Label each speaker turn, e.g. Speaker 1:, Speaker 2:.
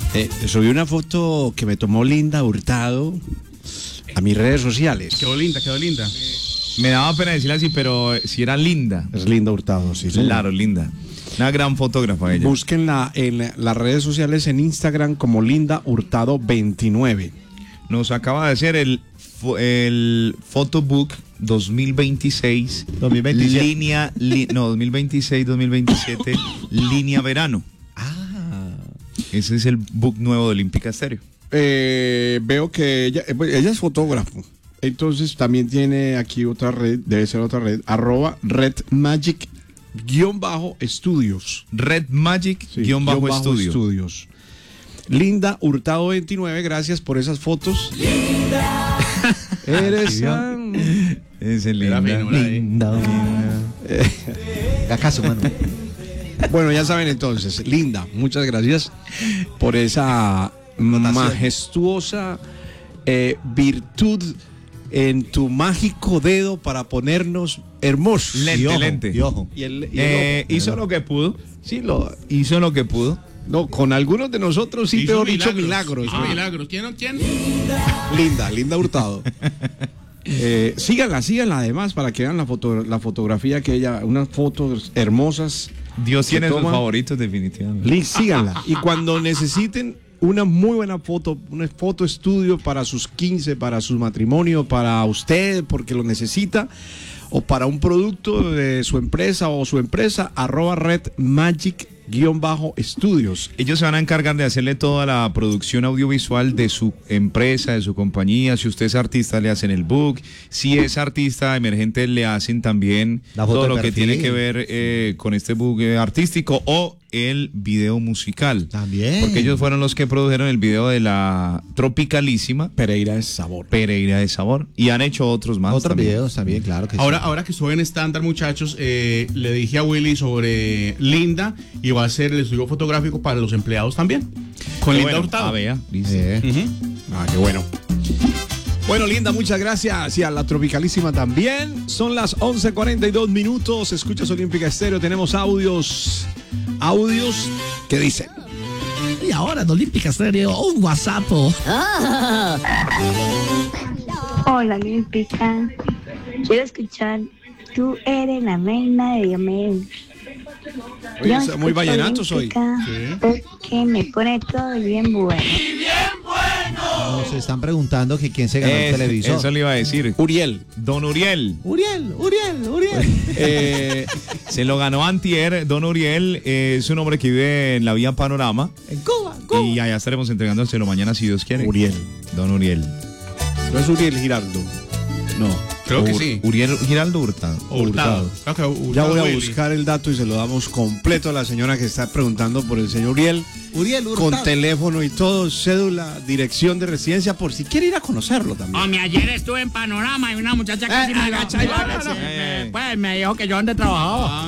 Speaker 1: Subí una foto que me tomó Linda Hurtado a mis redes sociales.
Speaker 2: Quedó linda, quedó linda.
Speaker 3: Me daba pena decirle así, pero si era linda.
Speaker 1: Es Linda Hurtado, sí. Señor.
Speaker 3: Claro, linda. Una gran fotógrafa ella.
Speaker 1: Búsquenla en las redes sociales, en Instagram como Linda Hurtado 29.
Speaker 3: Nos acaba de hacer el Photobook 2026.
Speaker 4: 2027.
Speaker 3: Línea, 2026-2027, línea verano. Ese es el book nuevo de Olímpica Estéreo.
Speaker 1: Veo que ella es fotógrafo. Entonces también tiene aquí otra red, debe ser otra red, @redmagic_estudios.
Speaker 3: Redmagic_estudios.
Speaker 1: Linda Hurtado 29, gracias por esas fotos. Linda. Eres
Speaker 3: Es el linda.
Speaker 4: Linda. ¿Acaso, mano?
Speaker 1: Bueno, ya saben entonces, Linda, muchas gracias por esa majestuosa virtud en tu mágico dedo para ponernos hermosos.
Speaker 3: Lente.
Speaker 4: Y ojo.
Speaker 1: Y el
Speaker 3: Hizo lo que pudo.
Speaker 1: Sí,
Speaker 3: Hizo lo que pudo.
Speaker 1: no, con algunos de nosotros sí, peor dicho, milagros.
Speaker 2: Hizo milagros. ¿Quién?
Speaker 1: Linda Hurtado. Síganla además para que vean la fotografía que ella, unas fotos hermosas.
Speaker 3: Dios tiene sus
Speaker 1: toma.
Speaker 3: favoritos definitivamente.
Speaker 1: Síganla. Y cuando necesiten una muy buena foto, una foto estudio para sus 15, para su matrimonio, para usted, porque lo necesita, o para un producto de su empresa o su empresa, @redmagic_estudios.
Speaker 3: Ellos se van a encargar de hacerle toda la producción audiovisual de su empresa, de su compañía. Si usted es artista, le hacen el book. Si es artista emergente, le hacen también
Speaker 4: La foto
Speaker 3: todo
Speaker 4: de
Speaker 3: lo que
Speaker 4: perfil.
Speaker 3: tiene que ver con este book artístico o el video musical.
Speaker 4: También.
Speaker 3: Porque ellos fueron los que produjeron el video de la Tropicalísima
Speaker 1: Pereira es sabor.
Speaker 3: Pereira de Sabor. Y han hecho otros más.
Speaker 4: Otros
Speaker 3: también.
Speaker 4: videos también, claro que
Speaker 2: Ahora que estoy en estándar, muchachos, le dije a Willy sobre Linda y va a hacer el estudio fotográfico para los empleados también. Con Linda
Speaker 3: Bueno,
Speaker 2: Hurtado.
Speaker 3: vea,
Speaker 4: sí.
Speaker 3: dice.
Speaker 1: Qué bueno. Bueno, Linda, muchas gracias. Y a la Tropicalísima también. Son las 11:42 minutos. Escuchas Olímpica Estéreo. Tenemos audios que dicen.
Speaker 5: Y ahora en Olímpica Estéreo, un WhatsApp.
Speaker 6: Hola, Olímpica. Quiero escuchar Tú eres la reina de Diomedes.
Speaker 1: Oye,
Speaker 6: Yo
Speaker 1: es muy
Speaker 6: escucho
Speaker 1: vallenato soy.
Speaker 6: Olímpica porque me pone todo bien bueno.
Speaker 4: Nos están preguntando que quién se ganó el televisor.
Speaker 3: Eso le iba a decir.
Speaker 1: Uriel.
Speaker 3: Don Uriel.
Speaker 4: Uriel.
Speaker 3: Se lo ganó antier. Don Uriel es un hombre que vive en la vía Panorama.
Speaker 4: En Cuba.
Speaker 3: Y allá estaremos entregándoselo mañana si Dios quiere.
Speaker 1: Uriel.
Speaker 3: Don Uriel.
Speaker 1: No es Uriel Giraldo. No.
Speaker 2: Creo que sí.
Speaker 3: Uriel Giraldo Hurtado.
Speaker 2: Hurtado. Creo que
Speaker 1: Ya
Speaker 2: Hurtado
Speaker 1: voy a
Speaker 2: Willy.
Speaker 1: buscar el dato y se lo damos completo a la señora que está preguntando por el señor Uriel.
Speaker 4: Uriel Hurtado.
Speaker 1: Con teléfono y todo, cédula, dirección de residencia, por si quiere ir a conocerlo también.
Speaker 5: Hombre, ayer estuve en Panorama y una muchacha casi me agacha.
Speaker 3: no.
Speaker 5: Pues me dijo que yo donde trabajaba.